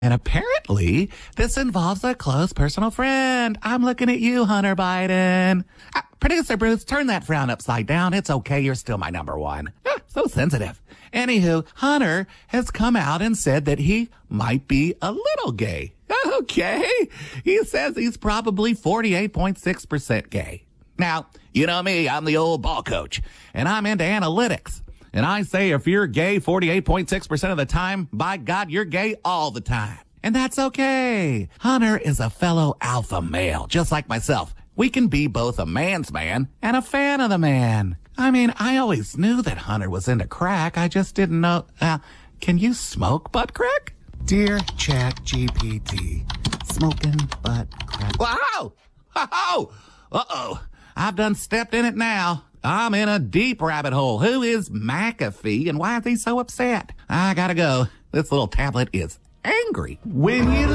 And apparently, this involves a close personal friend. I'm looking at you, Hunter Biden. Producer Bruce, turn that frown upside down. It's okay. You're still my number one. So sensitive. Anywho, Hunter has come out and said that he might be a little gay. Okay. He says he's probably 48.6% gay. Now, you know me, I'm the old ball coach, and I'm into analytics. And I say if you're gay 48.6% of the time, by God, you're gay all the time. And that's okay. Hunter is a fellow alpha male, just like myself. We can be both a man's man and a fan of the man. I mean, I always knew that Hunter was into crack. I just didn't know. Can you smoke butt crack? Dear ChatGPT, smoking butt crack. Wow! Oh! Uh-oh. I've done stepped in it now. I'm in a deep rabbit hole. Who is McAfee and why is he so upset? I gotta go. This little tablet is angry. When you